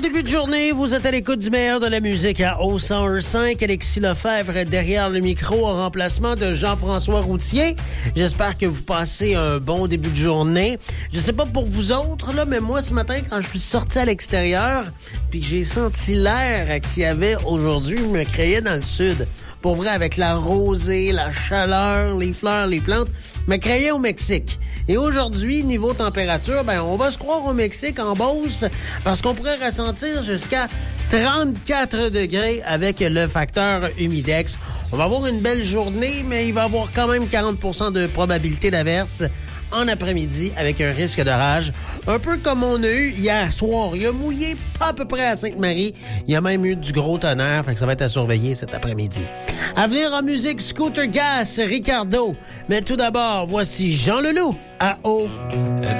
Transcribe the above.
Beau début de journée, vous êtes à l'écoute du meilleur de la musique à O101.5. Alexis Lefebvre est derrière le micro en remplacement de Jean-François Routier. J'espère que vous passez un bon début de journée. Je sais pas pour vous autres, là, mais moi, ce matin, quand je suis sorti à l'extérieur, puis j'ai senti l'air qu'il y avait aujourd'hui, me créait dans le sud. Pour vrai, avec la rosée, la chaleur, les fleurs, les plantes, me créait au Mexique. Et aujourd'hui, niveau température, on va se croire au Mexique, en Beauce, parce qu'on pourrait ressentir jusqu'à 34 degrés avec le facteur humidex. On va avoir une belle journée, mais il va y avoir quand même 40% de probabilité d'averse en après-midi avec un risque d'orage. Un peu comme on a eu hier soir. Il a mouillé pas à peu près à Sainte-Marie. Il y a même eu du gros tonnerre, fait que ça va être à surveiller cet après-midi. À venir en musique, Scooter Gas, Ricardo. Mais tout d'abord, voici Jean Leloup à O.